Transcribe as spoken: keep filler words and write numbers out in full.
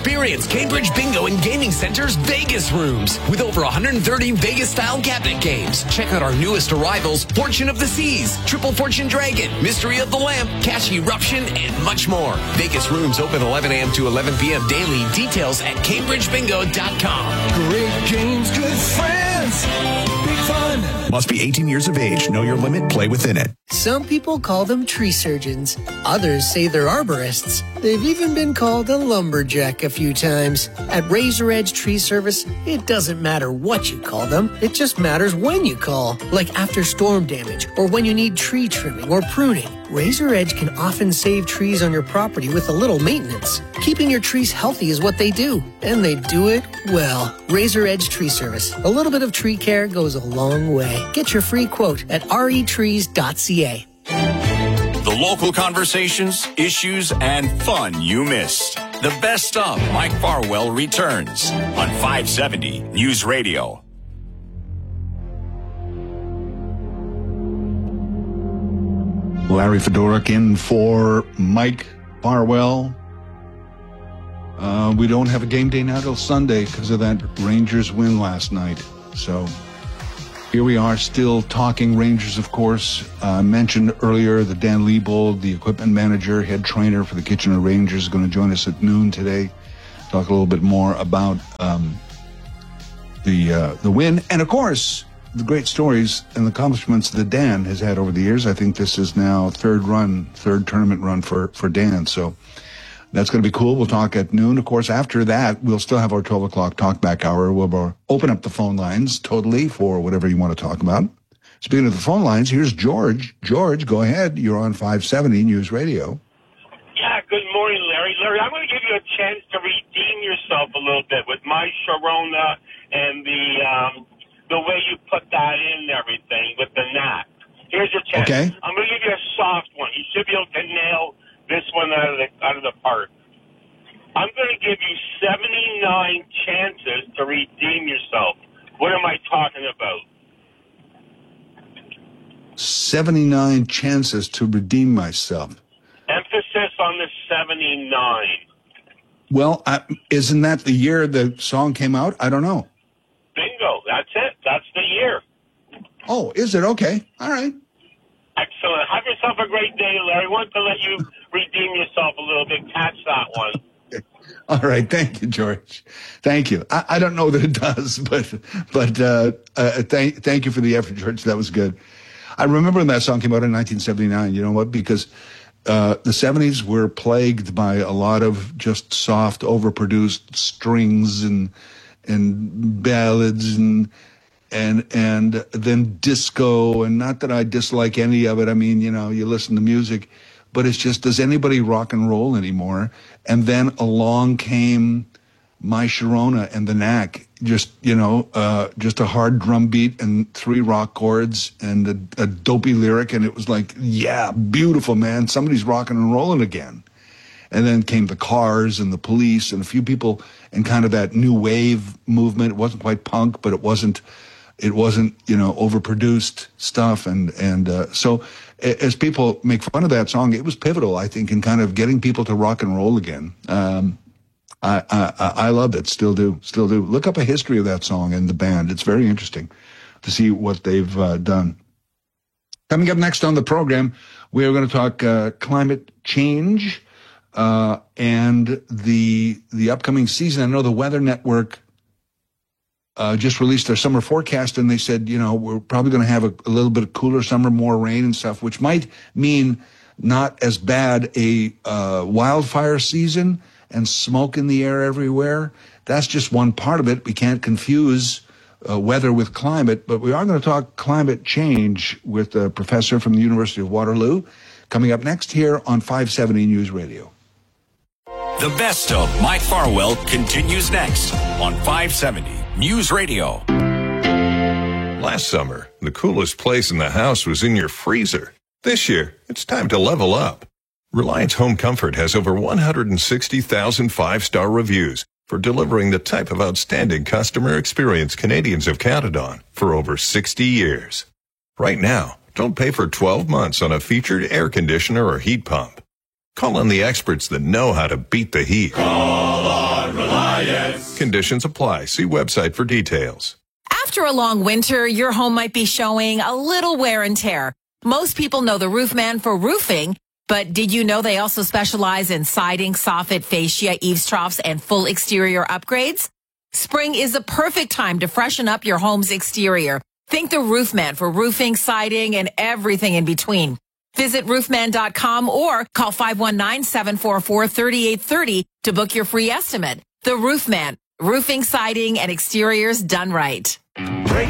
Experience Cambridge Bingo and Gaming Center's Vegas rooms with over one hundred thirty Vegas-style cabinet games. Check out our newest arrivals, Fortune of the Seas, Triple Fortune Dragon, Mystery of the Lamp, Cash Eruption, and much more. Vegas rooms open eleven a.m. to eleven p.m. daily. Details at cambridge bingo dot com. Great games, good friends, big fun. Must be eighteen years of age. Know your limit. Play within it. Some people call them tree surgeons. Others say they're arborists. They've even been called a lumberjack a few times. At Razor Edge Tree Service, it doesn't matter what you call them. It just matters when you call, like after storm damage or when you need tree trimming or pruning. Razor Edge can often save trees on your property with a little maintenance. Keeping your trees healthy is what they do, and they do it well. Razor Edge Tree Service. A little bit of tree care goes a long way. Get your free quote at r e trees dot c a. The local conversations, issues, and fun you missed. The best of Mike Farwell returns on five seventy News Radio. Larry Fedoruk in for Mike Farwell. Uh, we don't have a game day now till Sunday because of that Rangers win last night. So here we are still talking Rangers, of course. I uh, mentioned earlier that Dan Liebold, the equipment manager, head trainer for the Kitchener Rangers, is going to join us at noon today. Talk a little bit more about um, the uh, the win. And, of course, the great stories and accomplishments that Dan has had over the years. I think this is now third run, third tournament run for, for Dan. So that's going to be cool. We'll talk at noon. Of course, after that, we'll still have our twelve o'clock talkback hour. We'll open up the phone lines totally for whatever you want to talk about. Speaking of the phone lines, here's George. George, go ahead. You're on five seventy News Radio. Yeah, good morning, Larry. Larry, I'm going to give you a chance to redeem yourself a little bit with my Sharona and the um, the way you put that in and everything with the knot. Here's your chance. Okay. I'm going to give you a soft one. You should be able to nail this one out of the out of the park. I'm going to give you seventy-nine chances to redeem yourself. What am I talking about? seventy-nine chances to redeem myself. Emphasis on the seventy-nine. Well, I, isn't that the year the song came out? I don't know. Bingo. That's it. That's the year. Oh, is it? Okay. All right. Excellent. Have yourself a great day, Larry. Want to let you redeem yourself a little bit. Catch that one. All right. Thank you, George. Thank you. I, I don't know that it does, but but uh, uh, thank thank you for the effort, George. That was good. I remember when that song came out in nineteen seventy-nine. You know what? Because uh, the seventies were plagued by a lot of just soft, overproduced strings and and ballads and and and then disco. And not that I dislike any of it. I mean, you know, you listen to music, but it's just, does anybody rock and roll anymore? And then along came My Sharona and the Knack, just, you know, uh, just a hard drum beat and three rock chords and a, a dopey lyric. And it was like, yeah, beautiful, man. Somebody's rocking and rolling again. And then came the Cars and the Police and a few people and kind of that new wave movement. It wasn't quite punk, but it wasn't, it wasn't, you know, overproduced stuff. And, and, uh, so as people make fun of that song, it was pivotal, I think, in kind of getting people to rock and roll again. Um, I, I, I love it. Still do. Still do. Look up a history of that song and the band. It's very interesting to see what they've uh, done. Coming up next on the program, we are going to talk uh, climate change uh, and the the upcoming season. I know the Weather Network uh, just released their summer forecast, and they said, you know, we're probably going to have a, a little bit of cooler summer, more rain and stuff, which might mean not as bad a uh, wildfire season and smoke in the air everywhere. That's just one part of it. We can't confuse uh, weather with climate, but we are going to talk climate change with a professor from the University of Waterloo coming up next here on five seventy News Radio. The best of Mike Farwell continues next on five seventy News Radio. Last summer, the coolest place in the house was in your freezer. This year, it's time to level up. Reliance Home Comfort has over one hundred sixty thousand five-star reviews for delivering the type of outstanding customer experience Canadians have counted on for over sixty years. Right now, don't pay for twelve months on a featured air conditioner or heat pump. Call on the experts that know how to beat the heat. Call on Reliance. Conditions apply. See website for details. After a long winter, your home might be showing a little wear and tear. Most people know the Roofman for roofing, but did you know they also specialize in siding, soffit, fascia, eaves troughs, and full exterior upgrades? Spring is the perfect time to freshen up your home's exterior. Think the Roofman for roofing, siding, and everything in between. Visit roofman dot com or call five one nine, seven four four, three eight three zero to book your free estimate. The Roofman, roofing, siding, and exteriors done right.